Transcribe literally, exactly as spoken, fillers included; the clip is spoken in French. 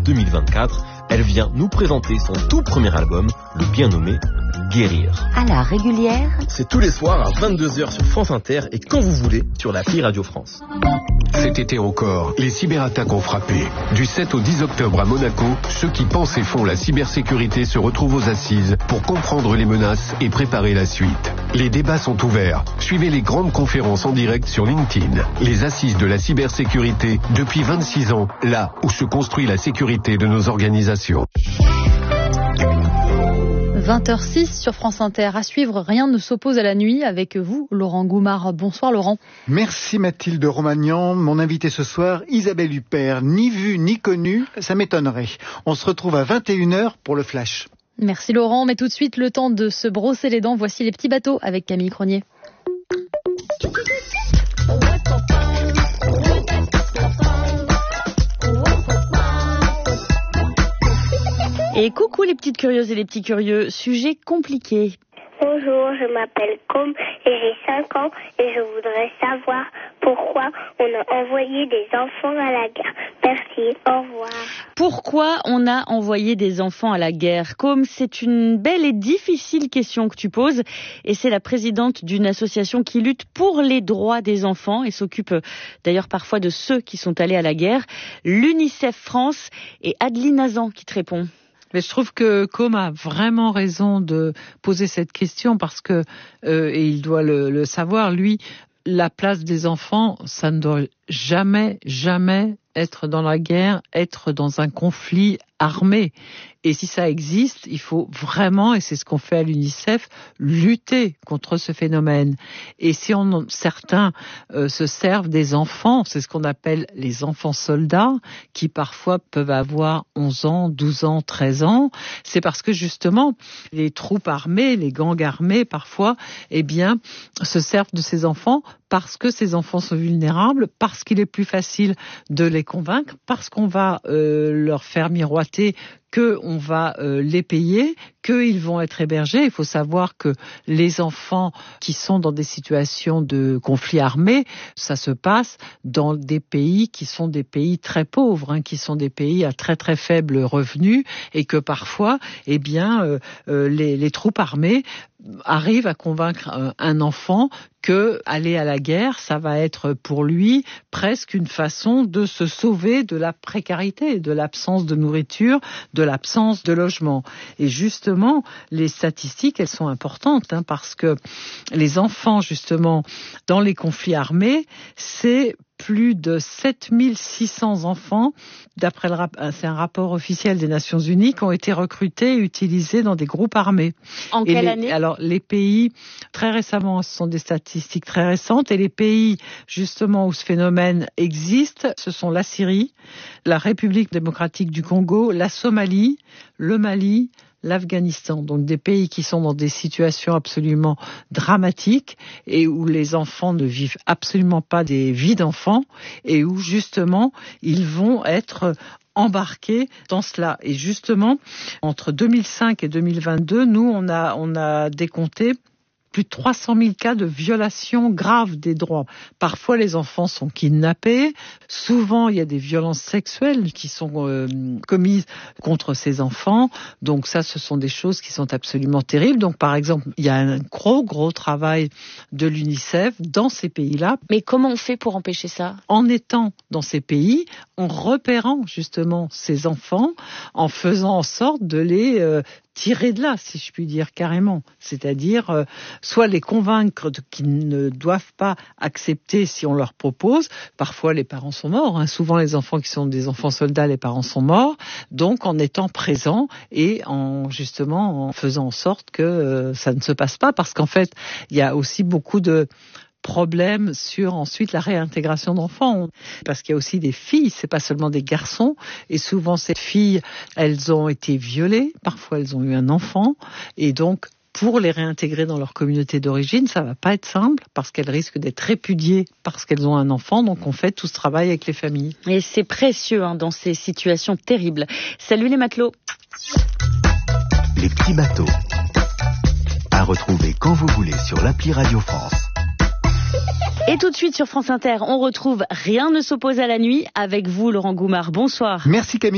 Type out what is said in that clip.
deux mille vingt-quatre, elle vient nous présenter son tout premier album, le bien nommé Guérir. À la régulière, c'est tous les soirs à vingt-deux heures sur France Inter et quand vous voulez sur l'appli Radio France. Cet été encore, les cyberattaques ont frappé. Du sept au dix octobre à Monaco, ceux qui pensent et font la cybersécurité se retrouvent aux assises pour comprendre les menaces et préparer la suite. Les débats sont ouverts. Suivez les grandes conférences en direct sur LinkedIn. Les assises de la cybersécurité depuis vingt-six ans, là où se construit la sécurité de nos organisations. vingt heures six sur France Inter. À suivre, rien ne s'oppose à la nuit avec vous, Laurent Goumard. Bonsoir Laurent. Merci Mathilde Romagnan. Mon invité ce soir, Isabelle Huppert. Ni vue ni connue, ça m'étonnerait. On se retrouve à vingt et une heures pour le Flash. Merci Laurent, mais tout de suite, le temps de se brosser les dents. Voici les petits bateaux avec Camille Cronier. Et coucou les petites curieuses et les petits curieux, sujet compliqué. Bonjour, je m'appelle Com et j'ai cinq ans et je voudrais savoir pourquoi on a envoyé des enfants à la guerre. Merci, au revoir. Pourquoi on a envoyé des enfants à la guerre? Com, c'est une belle et difficile question que tu poses et c'est la présidente d'une association qui lutte pour les droits des enfants et s'occupe d'ailleurs parfois de ceux qui sont allés à la guerre. L'UNICEF France et Adeline Azan qui te répond. Mais je trouve que Com a vraiment raison de poser cette question parce que, euh, et il doit le, le savoir, lui, la place des enfants, ça ne doit jamais, jamais être dans la guerre, être dans un conflit armé. Et si ça existe, il faut vraiment, et c'est ce qu'on fait à l'UNICEF, lutter contre ce phénomène. Et si on, certains euh, se servent des enfants, c'est ce qu'on appelle les enfants soldats, qui parfois peuvent avoir onze ans, douze ans, treize ans, c'est parce que justement, les troupes armées, les gangs armés parfois, eh bien, se servent de ces enfants parce que ces enfants sont vulnérables, parce qu'il est plus facile de les convaincre, parce qu'on va euh, leur faire miroiter qu'on va euh, les payer, qu'ils vont être hébergés. Il faut savoir que les enfants qui sont dans des situations de conflit armé, ça se passe dans des pays qui sont des pays très pauvres, hein, qui sont des pays à très très faible revenu et que parfois, eh bien, euh, euh, les, les troupes armées arrivent à convaincre un, un enfant que aller à la guerre, ça va être pour lui presque une façon de se sauver de la précarité, de l'absence de nourriture, de l'absence de logement. Et justement, les statistiques, elles sont importantes, hein, parce que les enfants, justement, dans les conflits armés, c'est plus de sept mille six cents enfants, d'après le rap- c'est un rapport officiel des Nations Unies, qui ont été recrutés et utilisés dans des groupes armés. En et quelle les, année? Alors, les pays, très récemment, ce sont des statistiques très récentes, et les pays, justement, où ce phénomène existe, ce sont la Syrie, la République démocratique du Congo, la Somalie, le Mali, l'Afghanistan, donc des pays qui sont dans des situations absolument dramatiques et où les enfants ne vivent absolument pas des vies d'enfants et où justement ils vont être embarqués dans cela. Et justement, entre deux mille cinq et deux mille vingt-deux, nous on a on a décompté plus de trois cent mille cas de violations graves des droits. Parfois, les enfants sont kidnappés. Souvent, il y a des violences sexuelles qui sont euh, commises contre ces enfants. Donc ça, ce sont des choses qui sont absolument terribles. Donc, par exemple, il y a un gros, gros travail de l'UNICEF dans ces pays-là. Mais comment on fait pour empêcher ça? En étant dans ces pays, en repérant justement ces enfants, en faisant en sorte de les euh, tirer de là, si je puis dire, carrément. C'est-à-dire, euh, soit les convaincre qu'ils ne doivent pas accepter si on leur propose. Parfois, les parents sont morts. Hein. Souvent, les enfants qui sont des enfants soldats, les parents sont morts. Donc, en étant présents et en justement en faisant en sorte que euh, ça ne se passe pas. Parce qu'en fait, il y a aussi beaucoup de problème sur ensuite la réintégration d'enfants, parce qu'il y a aussi des filles, c'est pas seulement des garçons, et souvent ces filles, elles ont été violées, parfois elles ont eu un enfant, et donc pour les réintégrer dans leur communauté d'origine, ça va pas être simple, parce qu'elles risquent d'être répudiées parce qu'elles ont un enfant, donc on fait tout ce travail avec les familles. Et c'est précieux hein, dans ces situations terribles. Salut les matelots. Les petits bateaux, à retrouver quand vous voulez sur l'appli Radio France. Et tout de suite sur France Inter, on retrouve Rien ne s'oppose à la nuit avec vous, Laurent Goumard. Bonsoir. Merci Camille.